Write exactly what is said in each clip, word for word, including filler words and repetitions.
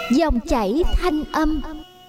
Dòng chảy thanh âm.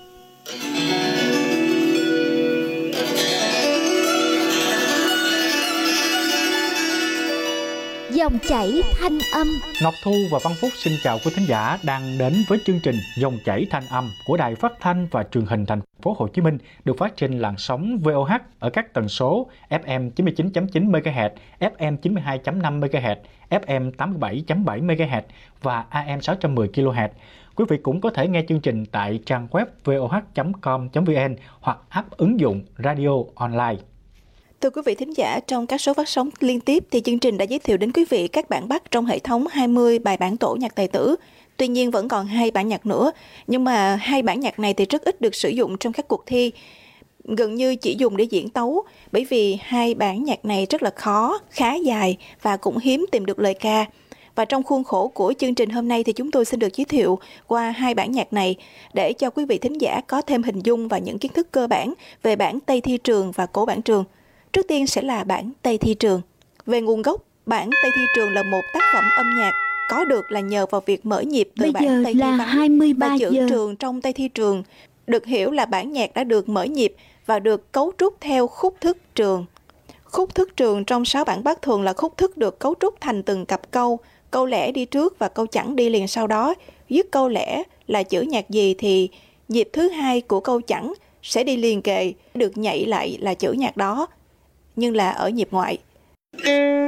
Dòng chảy thanh âm. Ngọc Thu và Văn Phúc xin chào quý thính giả đang đến với chương trình Dòng chảy thanh âm của Đài Phát thanh và Truyền hình Thành phố Hồ Chí Minh, được phát trên làn sóng vê o hát ở các tần số ép em chín mươi chín chấm chín mê ga héc, ép em chín mươi hai chấm năm mê ga héc, ép em tám mươi bảy chấm bảy mê ga héc và a em sáu trăm mười ki lô héc. Quý vị cũng có thể nghe chương trình tại trang web vê o hát chấm com chấm vn hoặc app ứng dụng Radio Online. Thưa quý vị thính giả, trong các số phát sóng liên tiếp thì chương trình đã giới thiệu đến quý vị các bản Bắc trong hệ thống hai mươi bài bản tổ nhạc tài tử. Tuy nhiên vẫn còn hai bản nhạc nữa, nhưng mà hai bản nhạc này thì rất ít được sử dụng trong các cuộc thi, gần như chỉ dùng để diễn tấu, bởi vì hai bản nhạc này rất là khó, khá dài và cũng hiếm tìm được lời ca. Và trong khuôn khổ của chương trình hôm nay thì chúng tôi xin được giới thiệu qua hai bản nhạc này để cho quý vị thính giả có thêm hình dung và những kiến thức cơ bản về bản Tây Thi Trường và Cổ Bản Trường. Trước tiên sẽ là bản Tây Thi Trường. Về nguồn gốc, bản Tây Thi Trường là một tác phẩm âm nhạc có được là nhờ vào việc mở nhịp từ Bây bản Tây Thi là Vắng, và chữ giờ. trường trong Tây Thi Trường được hiểu là bản nhạc đã được mở nhịp và được cấu trúc theo khúc thức trường. Khúc thức trường trong sáu bản Bắc thường là khúc thức được cấu trúc thành từng cặp câu, câu lẻ đi trước và câu chẵn đi liền sau đó. Dứt câu lẻ là chữ nhạc gì thì nhịp thứ hai của câu chẵn sẽ đi liền kề, được nhảy lại là chữ nhạc đó, nhưng là ở nhịp ngoại.